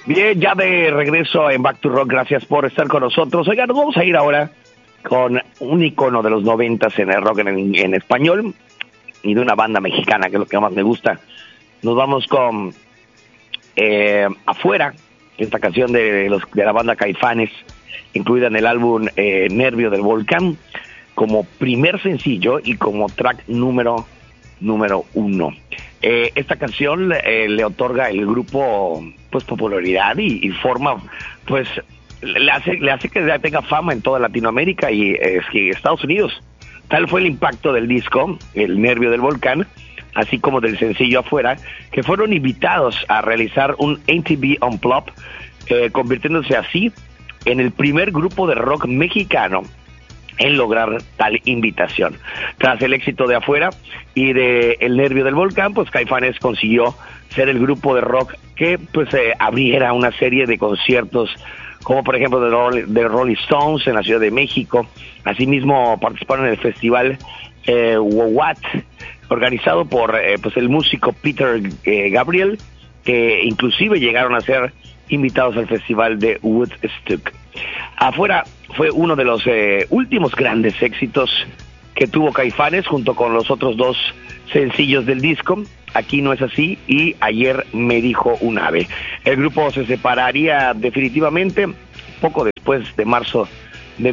Bien, ya de regreso en Back to Rock, gracias por estar con nosotros. Oigan, nos vamos a ir ahora con un icono de los 90s en el rock en español y de una banda mexicana, que es lo que más me gusta. Nos vamos con Afuera, esta canción de la banda Caifanes, incluida en el álbum Nervio del Volcán, como primer sencillo y como track número 1. Esta canción le otorga el grupo pues popularidad y forma, pues le hace que ya tenga fama en toda Latinoamérica y Estados Unidos. Tal fue el impacto del disco, El Nervio del Volcán, así como del sencillo Afuera, que fueron invitados a realizar un MTV Unplugged, convirtiéndose así en el primer grupo de rock mexicano en lograr tal invitación. Tras el éxito de Afuera y de El Nervio del Volcán, pues Caifanes consiguió ser el grupo de rock que pues abriera una serie de conciertos, como por ejemplo de Rolling Stones en la Ciudad de México. Asimismo participaron en el festival What, organizado por pues el músico Peter Gabriel, que inclusive llegaron a ser invitados al festival de Woodstock. Afuera fue uno de los últimos grandes éxitos que tuvo Caifanes, junto con los otros dos sencillos del disco, Aquí no es así y Ayer me dijo un ave. El grupo se separaría definitivamente poco después de marzo de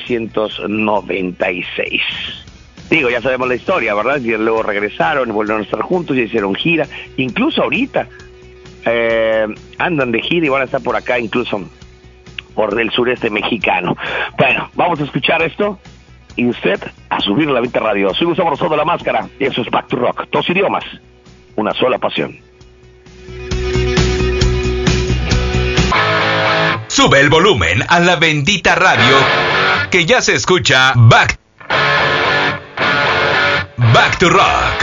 1996. Digo, ya sabemos la historia, ¿verdad? Y luego regresaron y volvieron a estar juntos y hicieron gira. Incluso ahorita andan de gira y van a estar por acá, incluso por el sureste mexicano. Bueno, vamos a escuchar esto y usted a subir la Vita Radio. Soy Gustavo Rosado, La Máscara, y eso es Back to Rock. 2 idiomas, una sola pasión. Sube el volumen a la bendita radio, que ya se escucha Back to Rock.